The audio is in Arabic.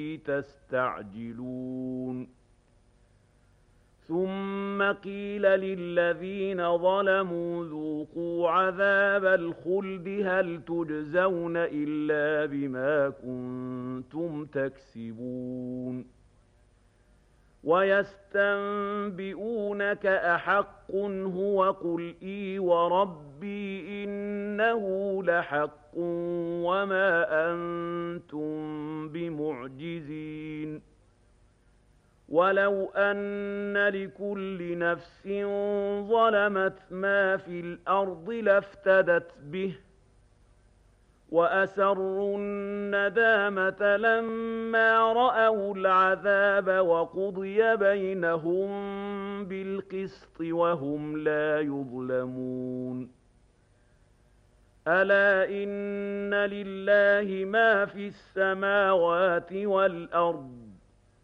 تستعجلون ثم قيل للذين ظلموا ذوقوا عذاب الخلد هل تجزون إلا بما كنتم تكسبون ويستنبئونك أحق هو قل إي وربي إنه لحق وما أنتم بمعجزين ولو أن لكل نفس ظلمت ما في الأرض لافتدت به وأسروا الندامة لما رأوا العذاب وقضي بينهم بالقسط وهم لا يظلمون ألا إن لله ما في السماوات والأرض